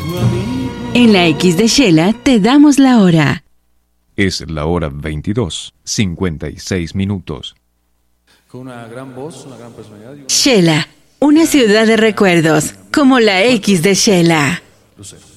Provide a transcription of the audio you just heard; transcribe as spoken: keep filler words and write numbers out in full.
En la X de Shela te damos la hora. Es la hora veintidós, cincuenta y seis minutos. Con una gran voz, una gran personalidad. Shela, una ciudad de recuerdos, como la X de Shela. Lucero.